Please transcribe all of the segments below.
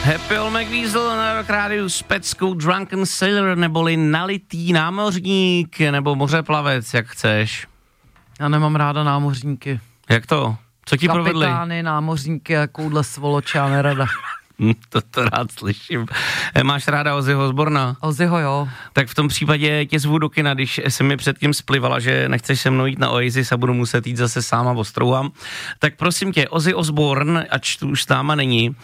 Happy Old McWeasel na Rock Rádiu s peckou Drunken Sailor, neboli nalitý námořník, nebo mořeplavec, jak chceš. Já nemám ráda námořníky. Jak to? Co ti provedli? Kapitány, námořníky a koudle svoloče, já nerada. To rád slyším. Máš ráda Ozzyho Osborna? Ozzyho, jo. Tak v tom případě tě zvu do kina, když se mi předtím splivala, že nechceš se mnou jít na Oasis a budu muset jít zase sám a ostrouhám. Tak prosím tě, Ozzy Osbourne, ač tu už s náma není,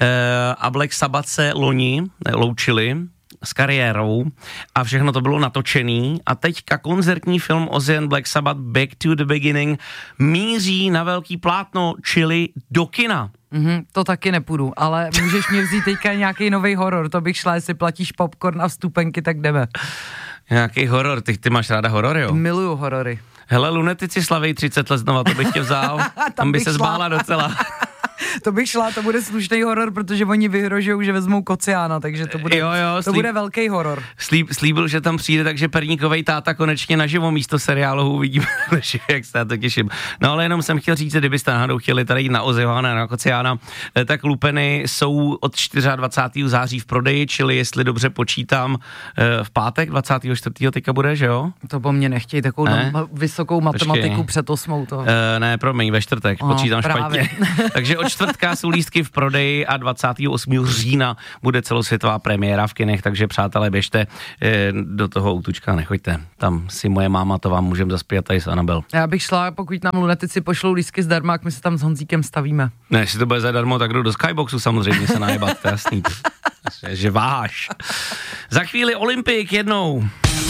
a Black Sabbath se loni loučili s kariérou a všechno to bylo natočený a teďka koncertní film Ozzy and Black Sabbath Back to the Beginning míří na velký plátno, čili do kina. To taky nepůjdu, ale můžeš mě vzít teďka nějaký nový horor, to bych šla, jestli platíš popcorn a vstupenky, tak jdeme. Nějaký horor, ty máš ráda horor, jo? Miluju horory. Hele, Lunetici slaví 30 let znova, to bych tě vzal, tam by se zbála docela. To bych šla, to bude slušný horor, protože oni vyhrožují, že vezmou Kociána, takže to bude, bude velký horor. Slíbil, že tam přijde, takže Perníkovej táta konečně naživo místo seriálu uvidíme, jak se na to těším. No ale jenom jsem chtěl říct, kdybyste náhodou chtěli tady jít na Ozzyho a na Kociána, tak lupeny jsou od 24. září v prodeji, čili jestli dobře počítám, v pátek 24. teďka bude, že jo? To po mně nechtějí takovou vysokou matematiku před 8. To. Ne, promiň, ve čtvrtek, počítám špatně. Takže od čtvrtka jsou lístky v prodeji a 28. října bude celosvětová premiéra v kinech, takže přátelé, běžte do toho útučka, nechoďte. Tam si moje máma, to vám můžeme zaspět tady s Anabel. Já bych šla, pokud nám Lunetici pošlou lístky zdarma, jak my se tam s Honzíkem stavíme. Ne, jestli to bude zadarmo, tak jdu do Skyboxu samozřejmě se najebat, to je jasný. Že váš. Za chvíli Olympik jednou.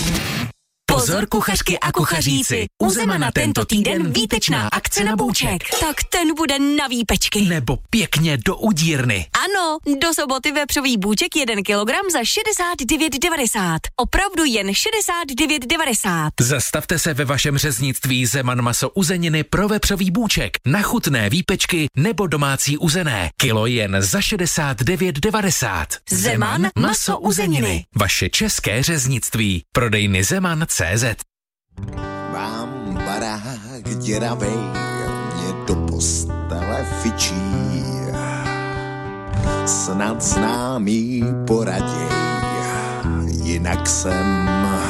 Pozor, kuchařky a kuchaříci, u Zemana tento týden výtečná akce na bůček. Tak ten bude na výpečky. Nebo pěkně do udírny. Ano, do soboty vepřový bůček 1 kilogram za 69,90. Opravdu jen 69,90. Zastavte se ve vašem řeznictví Zeman maso uzeniny pro vepřový bůček, na chutné výpečky nebo domácí uzené. Kilo jen za 69,90. Zeman maso uzeniny. Vaše české řeznictví. Prodejny Zeman.cz. Mám barák děravej, mě do postele fičí. Snad známý poraděj, jinak jsem